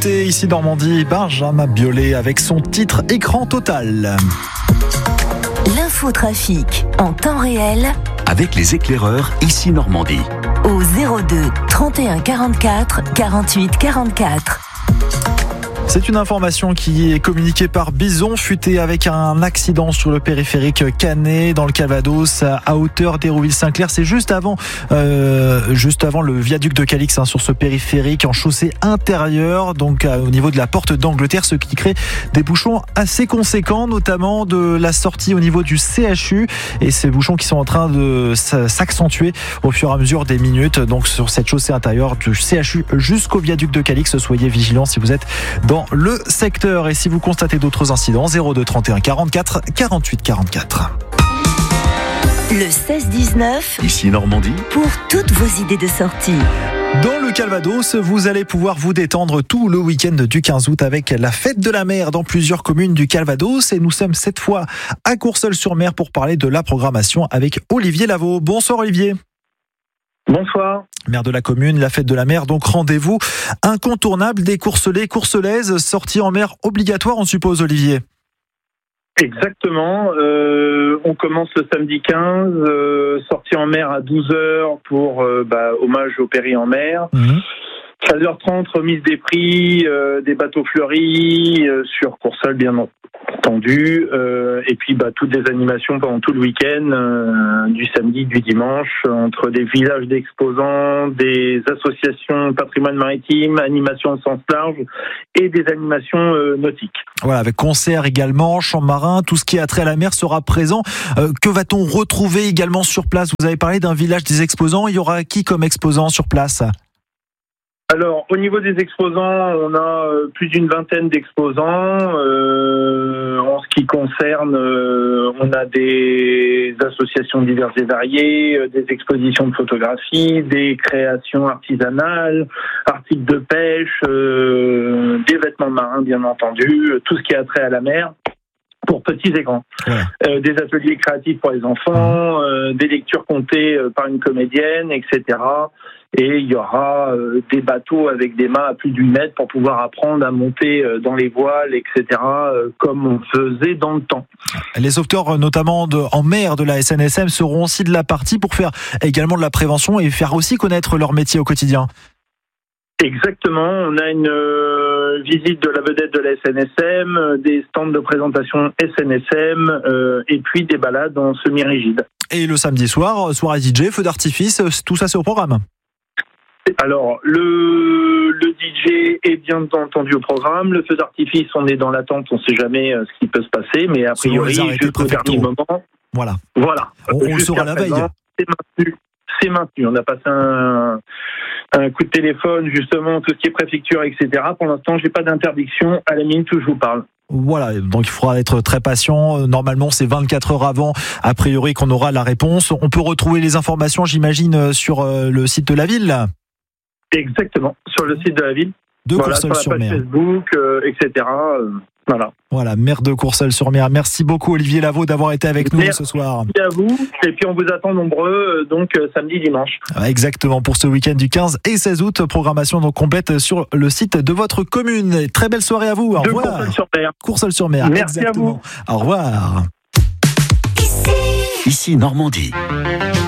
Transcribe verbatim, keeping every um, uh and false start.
côté, ici Normandie, Benjamin Biolay avec son titre Écran total. L'infotrafic en temps réel avec les éclaireurs ici Normandie. Au zéro deux trente et un quarante-quatre quarante-huit quarante-quatre. C'est une information qui est communiquée par Bison, futé avec un accident sur le périphérique Canet dans le Calvados à hauteur d'Hérouville-Saint-Clair. C'est juste avant, euh, juste avant le viaduc de Calix, hein, sur ce périphérique en chaussée intérieure, donc euh, au niveau de la porte d'Angleterre, ce qui crée des bouchons assez conséquents, notamment de la sortie au niveau du C H U, et ces bouchons qui sont en train de s'accentuer au fur et à mesure des minutes. Donc sur cette chaussée intérieure du C H U jusqu'au viaduc de Calix, soyez vigilants si vous êtes dans le secteur. Et si vous constatez d'autres incidents, zéro deux trente et un quarante-quatre quarante-huit quarante-quatre. Le seize dix-neuf, ici Normandie, pour toutes vos idées de sortie. Dans le Calvados, vous allez pouvoir vous détendre tout le week-end du quinze août avec la fête de la mer dans plusieurs communes du Calvados. Et nous sommes cette fois à Courseulles-sur-Mer pour parler de la programmation avec Olivier Lavaux. Bonsoir Olivier. Bonsoir. Maire de la commune, la fête de la mer, donc rendez-vous incontournable des Courcelais, Courcelaises, sortie en mer obligatoire, on suppose, Olivier. Exactement. Euh, on commence le samedi quinze, euh, sortie en mer à douze heures pour euh, bah, hommage au péri en mer. Mmh. treize heures trente, remise des prix, euh, des bateaux fleuris euh, sur Courseulles, bien entendu, euh, et puis bah, toutes les animations pendant tout le week-end, euh, du samedi, du dimanche, entre des villages d'exposants, des associations patrimoine maritime, animations au sens large et des animations euh, nautiques. Voilà, avec concerts également, chants marins, tout ce qui a trait à la mer sera présent. Euh, que va-t-on retrouver également sur place ? Vous avez parlé d'un village des exposants, il y aura qui comme exposant sur place ? Alors, au niveau des exposants, on a plus d'une vingtaine d'exposants. Euh, en ce qui concerne, euh, on a des associations diverses et variées, euh, des expositions de photographie, des créations artisanales, articles de pêche, euh, des vêtements marins, bien entendu, tout ce qui a trait à la mer, pour petits et grands. Ouais. Euh, des ateliers créatifs pour les enfants, euh, des lectures contées par une comédienne, et cetera. Et il y aura euh, des bateaux avec des mâts à plus d'une mètre pour pouvoir apprendre à monter euh, dans les voiles, et cetera, euh, comme on faisait dans le temps. Les sauveteurs, notamment de, en mer de la S N S M, seront aussi de la partie pour faire également de la prévention et faire aussi connaître leur métier au quotidien. Exactement, on a une euh, visite de la vedette de la S N S M, euh, des stands de présentation S N S M euh, et puis des balades en semi-rigide. Et le samedi soir, soirée D J, feu d'artifice, tout ça c'est au programme. Alors, le, le D J est bien entendu au programme. Le feu d'artifice, on est dans l'attente, on ne sait jamais ce qui peut se passer, mais a priori, jusqu'au dernier moment. Voilà. Voilà. On, on le saura la veille. C'est maintenu. C'est maintenu. On a passé un, un coup de téléphone, justement, tout ce qui est préfecture, et cetera. Pour l'instant, je n'ai pas d'interdiction à la minute où je vous parle. Voilà, donc il faudra être très patient. Normalement, c'est vingt-quatre heures avant, a priori, qu'on aura la réponse. On peut retrouver les informations, j'imagine, sur le site de la ville. Exactement, sur le site de la ville. De voilà, Courseulles-sur-Mer. Sur la page Facebook, euh, et cetera. Euh, voilà. Voilà, maire de Courseulles-sur-Mer. Merci beaucoup Olivier Lavaux d'avoir été avec nous Merci ce soir. Merci à vous. Et puis on vous attend nombreux, donc euh, samedi, dimanche. Exactement, pour ce week-end du quinze et seize août. Programmation donc complète sur le site de votre commune. Très belle soirée à vous. Au de revoir. Courseulles-sur-Mer. Courseulles-sur-Mer. Merci exactement. à vous. Au revoir. Ici Normandie.